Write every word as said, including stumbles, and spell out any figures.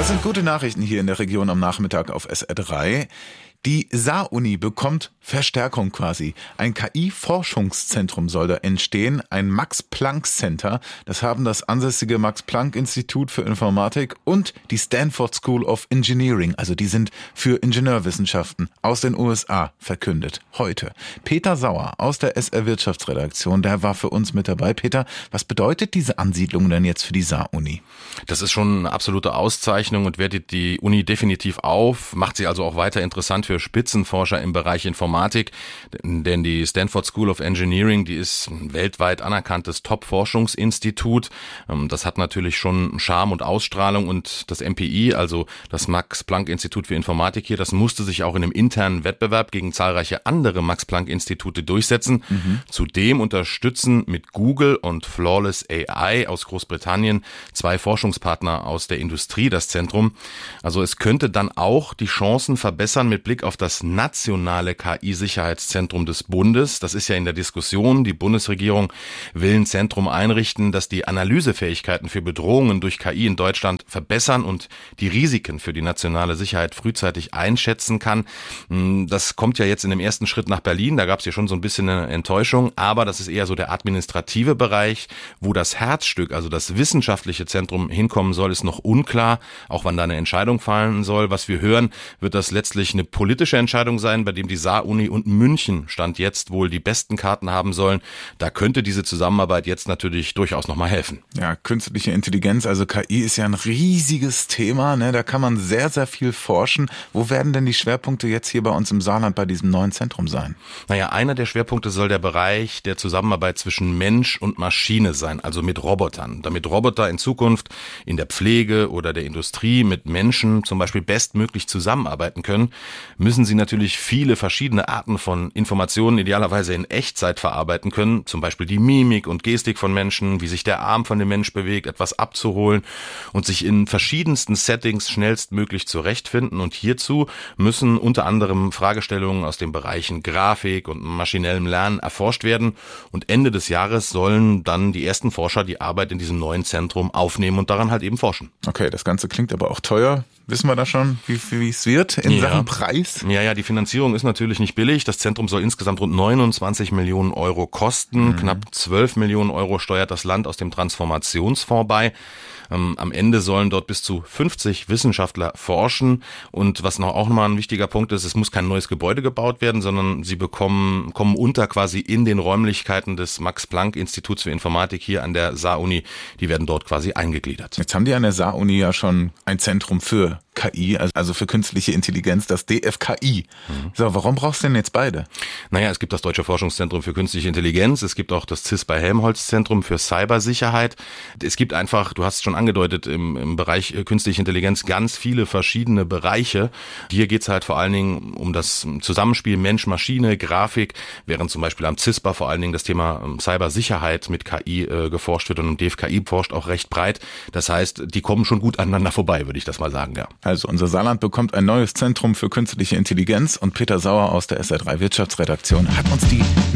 Das sind gute Nachrichten hier in der Region am Nachmittag auf S R drei. Die Saar-Uni bekommt Verstärkung quasi. Ein K I-Forschungszentrum soll da entstehen, ein Max-Planck-Center. Das haben das ansässige Max-Planck-Institut für Informatik und die Stanford School of Engineering, also die sind für Ingenieurwissenschaften aus den U S A, verkündet. Heute. Peter Sauer aus der S R-Wirtschaftsredaktion, der war für uns mit dabei. Peter, was bedeutet diese Ansiedlung denn jetzt für die Saar-Uni? Das ist schon eine absolute Auszeichnung und wertet die Uni definitiv auf, macht sie also auch weiter interessant für Spitzenforscher im Bereich Informatik, denn die Stanford School of Engineering, die ist ein weltweit anerkanntes Top-Forschungsinstitut. Das hat natürlich schon Charme und Ausstrahlung und das M P I, also das Max-Planck-Institut für Informatik hier, das musste sich auch in einem internen Wettbewerb gegen zahlreiche andere Max-Planck-Institute durchsetzen. Mhm. Zudem unterstützen mit Google und Flawless A I aus Großbritannien zwei Forschungspartner aus der Industrie das Zentrum. Also es könnte dann auch die Chancen verbessern mit Blick auf das nationale K I-Sicherheitszentrum des Bundes. Das ist ja in der Diskussion. Die Bundesregierung will ein Zentrum einrichten, das die Analysefähigkeiten für Bedrohungen durch K I in Deutschland verbessern und die Risiken für die nationale Sicherheit frühzeitig einschätzen kann. Das kommt ja jetzt in dem ersten Schritt nach Berlin. Da gab es ja schon so ein bisschen eine Enttäuschung. Aber das ist eher so der administrative Bereich, wo das Herzstück, also das wissenschaftliche Zentrum hinkommen soll, ist noch unklar. Auch wann da eine Entscheidung fallen soll. Was wir hören, wird das letztlich eine politische Entscheidung sein, bei dem die Saar-Uni und München Stand jetzt wohl die besten Karten haben sollen. Da könnte diese Zusammenarbeit jetzt natürlich durchaus nochmal helfen. Ja, künstliche Intelligenz, also K I ist ja ein riesiges Thema, ne? Da kann man sehr, sehr viel forschen. Wo werden denn die Schwerpunkte jetzt hier bei uns im Saarland bei diesem neuen Zentrum sein? Naja, einer der Schwerpunkte soll der Bereich der Zusammenarbeit zwischen Mensch und Maschine sein, also mit Robotern. Damit Roboter in Zukunft in der Pflege oder der Industrie mit Menschen zum Beispiel bestmöglich zusammenarbeiten können, müssen sie natürlich viele verschiedene Arten von Informationen idealerweise in Echtzeit verarbeiten können, zum Beispiel die Mimik und Gestik von Menschen, wie sich der Arm von dem Mensch bewegt, etwas abzuholen und sich in verschiedensten Settings schnellstmöglich zurechtfinden. Und hierzu müssen unter anderem Fragestellungen aus den Bereichen Grafik und maschinellem Lernen erforscht werden. Und Ende des Jahres sollen dann die ersten Forscher die Arbeit in diesem neuen Zentrum aufnehmen und daran halt eben forschen. Okay, das Ganze klingt aber auch teuer. Wissen wir da schon, wie, wie es wird in ja. Sachen Preis? Ja, ja, die Finanzierung ist natürlich nicht billig. Das Zentrum soll insgesamt rund neunundzwanzig Millionen Euro kosten. Mhm. Knapp zwölf Millionen Euro steuert das Land aus dem Transformationsfonds bei. Am Ende sollen dort bis zu fünfzig Wissenschaftler forschen. Und was noch auch nochmal ein wichtiger Punkt ist, es muss kein neues Gebäude gebaut werden, sondern sie bekommen, kommen unter quasi in den Räumlichkeiten des Max-Planck-Instituts für Informatik hier an der Saar-Uni. Die werden dort quasi eingegliedert. Jetzt haben die an der Saar-Uni ja schon ein Zentrum für K I, also für künstliche Intelligenz, das D F K I. Mhm. So, warum brauchst du denn jetzt beide? Naja, es gibt das Deutsche Forschungszentrum für künstliche Intelligenz, es gibt auch das C I S bei Helmholtz-Zentrum für Cybersicherheit. Es gibt einfach, du hast es schon angedeutet, im, im Bereich künstliche Intelligenz ganz viele verschiedene Bereiche. Hier geht es halt vor allen Dingen um das Zusammenspiel Mensch-Maschine, Grafik, während zum Beispiel am C I S P A vor allen Dingen das Thema Cybersicherheit mit K I äh, geforscht wird und im D F K I forscht auch recht breit. Das heißt, die kommen schon gut aneinander vorbei, würde ich das mal sagen, ja. Also unser Saarland bekommt ein neues Zentrum für künstliche Intelligenz und Peter Sauer aus der S R drei Wirtschaftsredaktion hat uns die